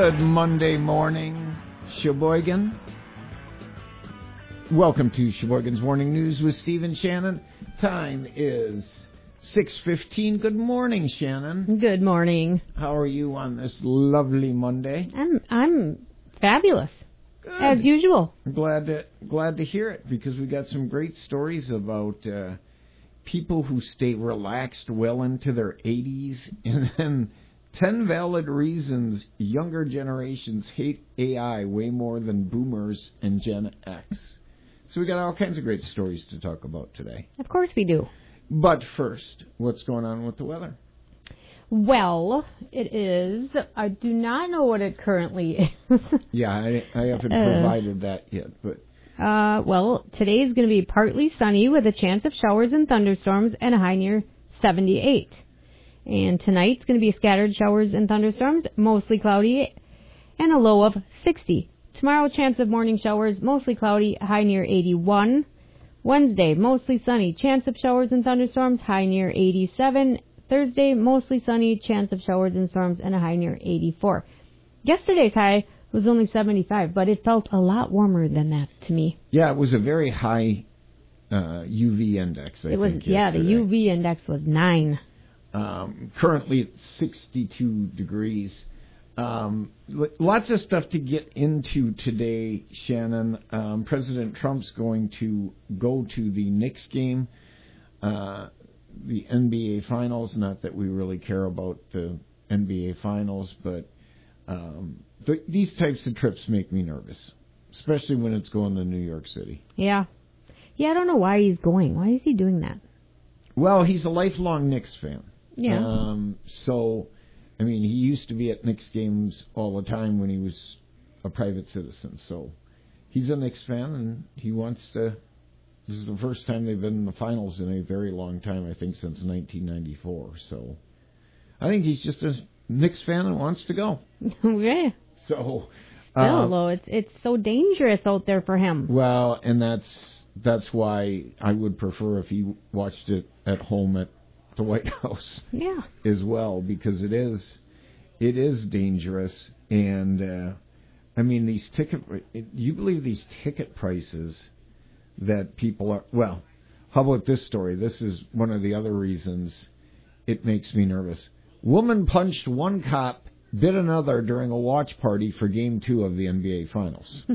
Good Monday morning, Sheboygan. Welcome to Sheboygan's Morning News with Steve and Shannon. Time is 6:15. Good morning, Shannon. Good morning. How are you on this lovely Monday? I'm fabulous. Good. As usual. I'm glad to hear it, because we got some great stories about people who stay relaxed well into their 80s, and then 10 valid reasons younger generations hate AI way more than boomers and Gen X. So we got all kinds of great stories to talk about today. Of course we do. But first, what's going on with the weather? Well, it is. I do not know what it currently is. Yeah, I haven't provided that yet, but... Well, today is going to be partly sunny with a chance of showers and thunderstorms and a high near 78. And tonight's going to be scattered showers and thunderstorms, mostly cloudy, and a low of 60. Tomorrow, chance of morning showers, mostly cloudy, high near 81. Wednesday, mostly sunny, chance of showers and thunderstorms, high near 87. Thursday, mostly sunny, chance of showers and storms, and a high near 84. Yesterday's high was only 75, but it felt a lot warmer than that to me. Yeah, it was a very high UV index, I think. Yeah, the UV index was 9. Currently it's 62 degrees. Lots of stuff to get into today, Shannon. President Trump's going to go to the Knicks game, the NBA Finals. Not that we really care about the NBA Finals, but these types of trips make me nervous, especially when it's going to New York City. Yeah. Yeah, I don't know why he's going. Why is he doing that? Well, he's a lifelong Knicks fan. Yeah. So, I mean, he used to be at Knicks games all the time when he was a private citizen. So, he's a Knicks fan, and he wants to... This is the first time they've been in the finals in a very long time, I think, since 1994. So, I think he's just a Knicks fan and wants to go. Okay. So... Still, it's so dangerous out there for him. Well, and that's why I would prefer if he watched it at home at the White House. Yeah. As well, because it is dangerous. And I mean, you believe these ticket prices that people are... Well, how about this story? This is one of the other reasons it makes me nervous. Woman punched one cop, bit another during a watch party for Game 2 of the NBA Finals.